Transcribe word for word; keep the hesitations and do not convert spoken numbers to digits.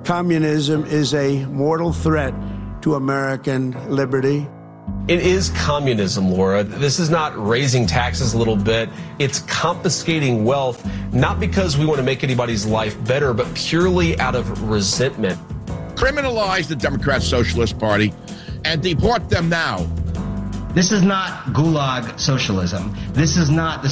Communism is a mortal threat to American liberty. It is communism, Laura. This is not raising taxes a little bit. It's confiscating wealth, not because we want to make anybody's life better, but purely out of resentment. Criminalize the Democrat Socialist Party and deport them now. This is not gulag socialism. This is not the